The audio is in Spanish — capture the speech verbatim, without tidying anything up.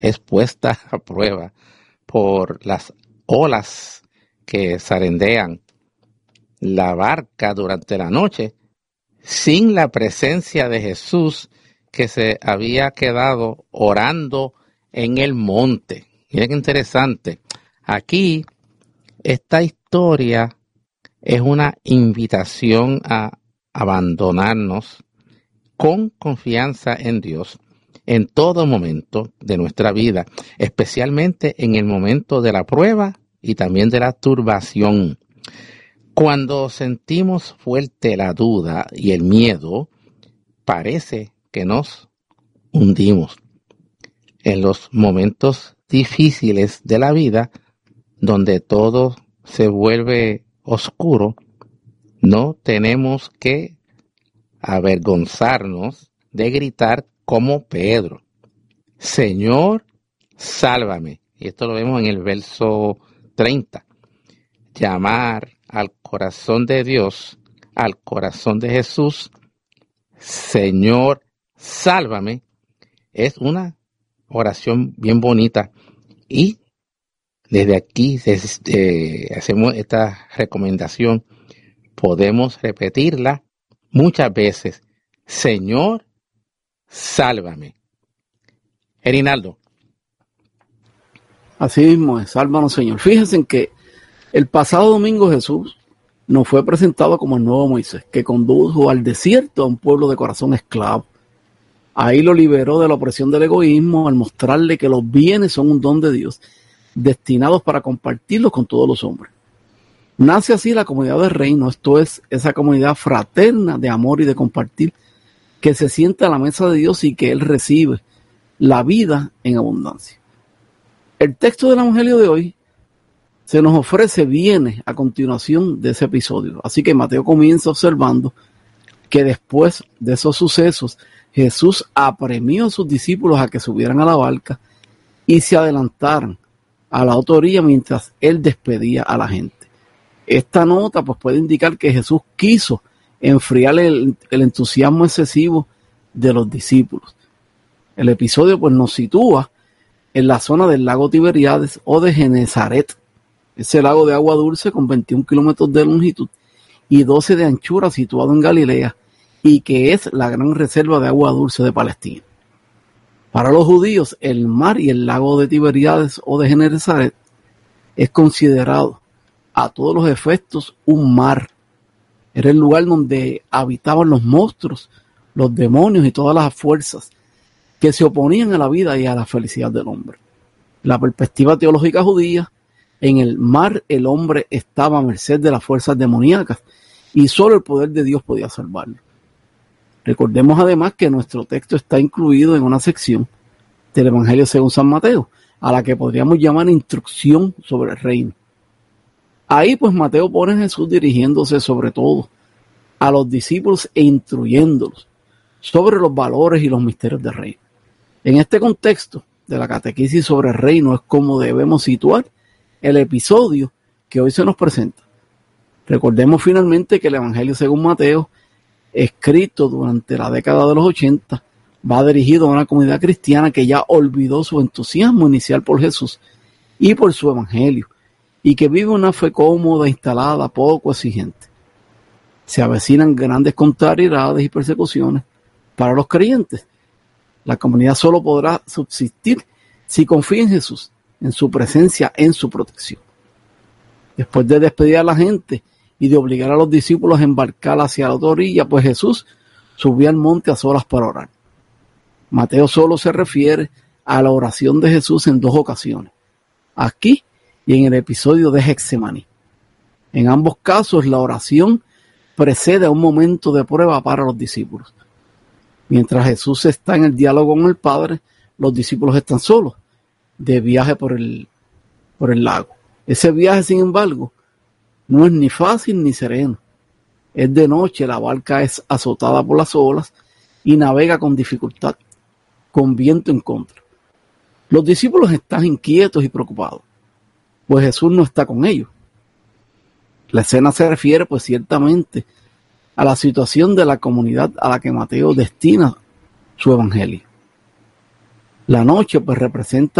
es puesta a prueba por las olas que zarandean la barca durante la noche, sin la presencia de Jesús, que se había quedado orando en el monte. Miren qué interesante. Aquí, esta historia es una invitación a abandonarnos con confianza en Dios en todo momento de nuestra vida, especialmente en el momento de la prueba y también de la turbación. Cuando sentimos fuerte la duda y el miedo, parece que nos hundimos. En los momentos difíciles de la vida, donde todo se vuelve oscuro, no tenemos que avergonzarnos de gritar como Pedro: Señor, sálvame. Y esto lo vemos en el verso treinta. Llamar al corazón de Dios, al corazón de Jesús, Señor, sálvame, es una oración bien bonita. Y desde aquí desde, hacemos esta recomendación. Podemos repetirla muchas veces: Señor, sálvame. Erinaldo. Así mismo es, sálvanos, Señor. Fíjense en que el pasado domingo Jesús nos fue presentado como el nuevo Moisés, que condujo al desierto a un pueblo de corazón esclavo. Ahí lo liberó de la opresión del egoísmo al mostrarle que los bienes son un don de Dios, destinados para compartirlos con todos los hombres. Nace así la comunidad del reino, esto es, esa comunidad fraterna de amor y de compartir, que se sienta a la mesa de Dios y que Él recibe la vida en abundancia. El texto del Evangelio de hoy se nos ofrece, viene a continuación de ese episodio. Así que Mateo comienza observando que después de esos sucesos, Jesús apremió a sus discípulos a que subieran a la barca y se adelantaran a la otra orilla mientras Él despedía a la gente. Esta nota pues puede indicar que Jesús quiso enfriar el, el entusiasmo excesivo de los discípulos. El episodio pues nos sitúa en la zona del lago Tiberíades o de Genezaret, ese lago de agua dulce con veintiún kilómetros de longitud y doce de anchura, situado en Galilea, y que es la gran reserva de agua dulce de Palestina. Para los judíos, el mar y el lago de Tiberíades o de Genezaret es considerado a todos los efectos un mar. Era el lugar donde habitaban los monstruos, los demonios y todas las fuerzas que se oponían a la vida y a la felicidad del hombre. La perspectiva teológica judía: en el mar el hombre estaba a merced de las fuerzas demoníacas y solo el poder de Dios podía salvarlo. Recordemos además que nuestro texto está incluido en una sección del Evangelio según San Mateo, a la que podríamos llamar instrucción sobre el reino. Ahí pues Mateo pone a Jesús dirigiéndose sobre todo a los discípulos e instruyéndolos sobre los valores y los misterios del reino. En este contexto de la catequesis sobre el reino es como debemos situar el episodio que hoy se nos presenta. Recordemos finalmente que el Evangelio según Mateo, escrito durante la década de los ochenta, va dirigido a una comunidad cristiana que ya olvidó su entusiasmo inicial por Jesús y por su Evangelio, y que vive una fe cómoda, instalada, poco exigente. Se avecinan grandes contrariedades y persecuciones para los creyentes. La comunidad solo podrá subsistir si confía en Jesús, en su presencia, en su protección. Después de despedir a la gente y de obligar a los discípulos a embarcar hacia la otra orilla, pues Jesús subió al monte a solas para orar. Mateo solo se refiere a la oración de Jesús en dos ocasiones, aquí y en el episodio de Getsemaní. En ambos casos la oración precede a un momento de prueba para los discípulos. Mientras Jesús está en el diálogo con el Padre, los discípulos están solos, de viaje por el, por el lago. Ese viaje, sin embargo, no es ni fácil ni sereno. Es de noche, la barca es azotada por las olas y navega con dificultad, con viento en contra. Los discípulos están inquietos y preocupados, pues Jesús no está con ellos. La escena se refiere, pues ciertamente, a la situación de la comunidad a la que Mateo destina su evangelio. La noche pues representa